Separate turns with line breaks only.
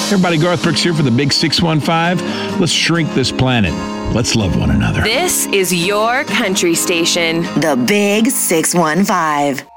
Everybody, Garth Brooks here for the Big 615. Let's shrink this planet. Let's love one another.
This is your country station.
The Big 615.